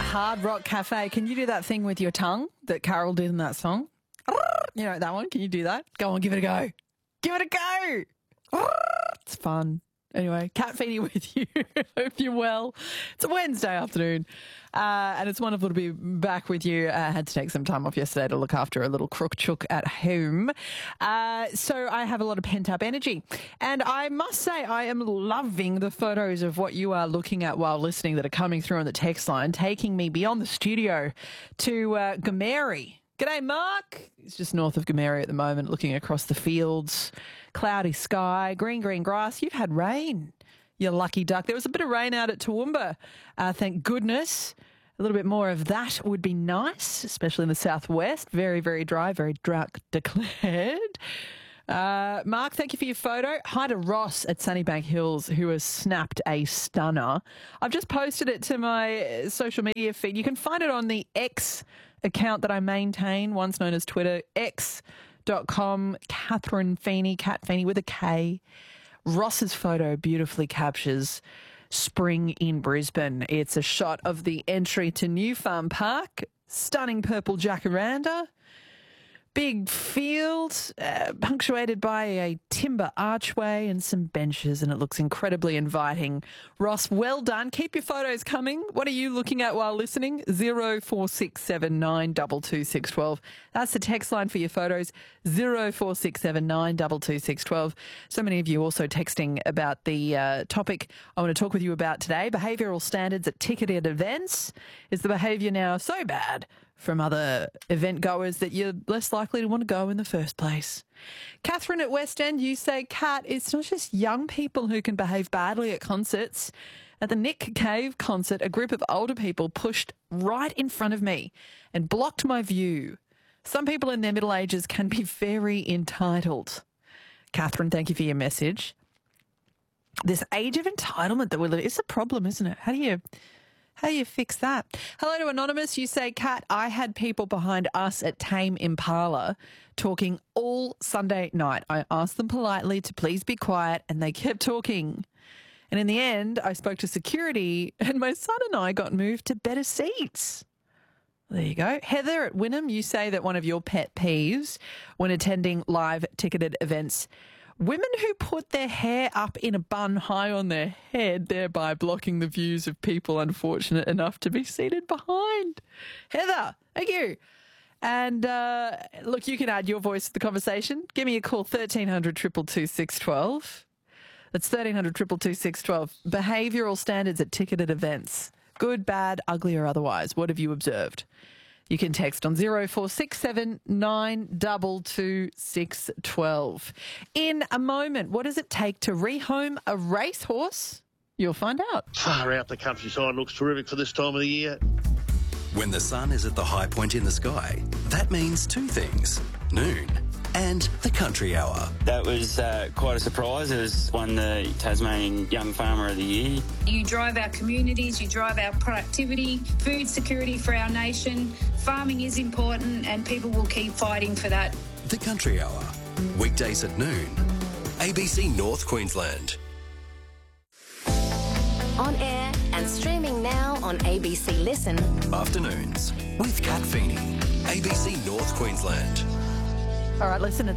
Hard Rock Cafe. Can you do that thing with your tongue that Carol did in that song? You know that one? Can you do that? Go on, give it a go. Give it a go. It's fun. Anyway, Kat Feeney with you. Hope you're well. It's a Wednesday afternoon, and it's wonderful to be back with you. I had to take some time off yesterday to look after a little crook chook at home. So I have a lot of pent-up energy. And I must say I am loving the photos of what you are looking at while listening that are coming through on the text line, taking me beyond the studio to Gomerri. G'day, Mark. He's just north of Gomerri at the moment, looking across the fields, cloudy sky, green grass. You've had rain, you lucky duck. There was a bit of rain out at Toowoomba, thank goodness. A little bit more of that would be nice, especially in the southwest. Very, very dry, very drought declared. Mark, thank you for your photo. Hi to Ross at Sunnybank Hills, who has snapped a stunner. I've just posted it to my social media feed. You can find it on the X account that I maintain, once known as Twitter, x.com, Catherine Feeney, Cat Feeney with a K. Ross's photo beautifully captures spring in Brisbane. It's a shot of the entry to New Farm Park, stunning purple jacaranda, big field, punctuated by a timber archway and some benches, and it looks incredibly inviting. Ross, well done. Keep your photos coming. What are you looking at while listening? 0467 22612. That's the text line for your photos, 0467 22612. So many of you also texting about the topic I want to talk with you about today. Behavioural standards at ticketed events. Is the behaviour now so bad from other event goers that you're less likely to want to go in the first place? Catherine at West End, you say, Kat, it's not just young people who can behave badly at concerts. At the Nick Cave concert, a group of older people pushed right in front of me and blocked my view. Some people in their middle ages can be very entitled. Catherine, thank you for your message. This age of entitlement that we live in is a problem, isn't it? How do you fix that? Hello to Anonymous. You say, Kat, I had people behind us at Tame Impala talking all Sunday night. I asked them politely to please be quiet, and they kept talking. And in the end, I spoke to security, and my son and I got moved to better seats. There you go. Heather at Wynnum, you say that one of your pet peeves when attending live ticketed events, women who put their hair up in a bun high on their head, thereby blocking the views of people unfortunate enough to be seated behind. Heather, thank you. And look, you can add your voice to the conversation. Give me a call, 1300 222 612. That's 1300 222 612. Behavioural standards at ticketed events. Good, bad, ugly or otherwise. What have you observed? You can text on 0467 922 612. In a moment, what does it take to rehome a racehorse? You'll find out. Far out, the countryside looks terrific for this time of the year. When the sun is at the high point in the sky, that means two things: noon and the country hour. That was quite a surprise. It was won the Tasmanian Young Farmer of the Year. You drive our communities, you drive our productivity, food security for our nation. Farming is important and people will keep fighting for that. The country hour, weekdays at noon. ABC North Queensland. On air and streaming now on ABC Listen. Afternoons with Kat Feeney. ABC North Queensland. All right, listen to